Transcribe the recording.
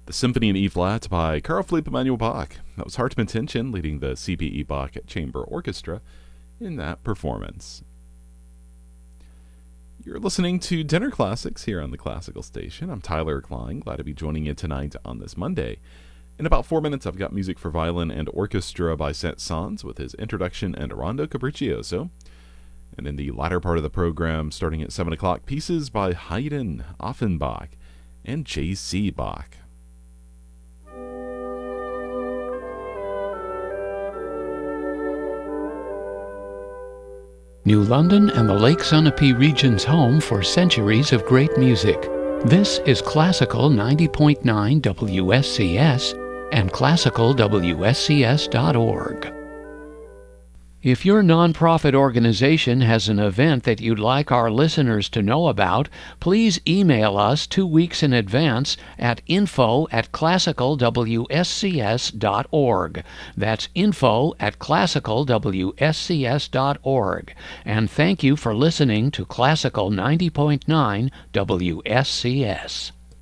The Symphony in E-flat by Carl Philipp Emanuel Bach. That was Hartmann Tension leading the CPE Bach Chamber Orchestra in that performance. You're listening to Dinner Classics here on the Classical Station. I'm Tyler Klein, glad to be joining you tonight on this Monday. In about 4 minutes, I've got music for violin and orchestra by Saint-Saëns with his introduction and Rondo Capriccioso. And in the latter part of the program, starting at 7 o'clock, pieces by Haydn, Offenbach, and J.C. Bach. New London and the Lake Sunapee region's home for centuries of great music. This is Classical 90.9 WSCS and classicalwscs.org. If your nonprofit organization has an event that you'd like our listeners to know about, please email us 2 weeks in advance at info@classicalwscs.org. That's info@classicalwscs.org. And thank you for listening to Classical 90.9 WSCS.